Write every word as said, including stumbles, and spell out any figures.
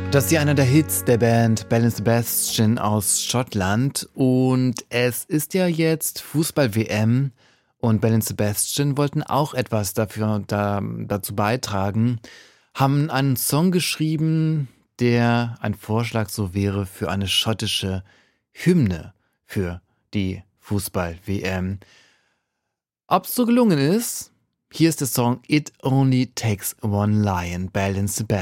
Das ist ja einer der Hits der Band Belle and Sebastian aus Schottland und es ist ja jetzt Fußball-W M und Belle and Sebastian wollten auch etwas dafür da, dazu beitragen, haben einen Song geschrieben, der ein Vorschlag so wäre für eine schottische Hymne für die Fußball-W M. Ob es so gelungen ist? Hier ist der Song It Only Takes One Lion, Belle and Sebastian.